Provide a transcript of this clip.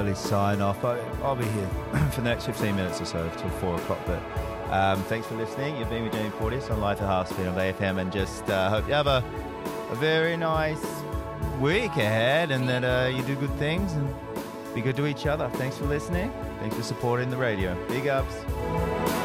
probably sign off. I'll be here for the next 15 minutes or so till 4 o'clock. But thanks for listening. You've been with Jamie Portis on Life at Half Speed on AFM, and just hope you have a very nice week ahead, and that you do good things and be good to each other. Thanks for listening. Thanks for supporting the radio. Big ups.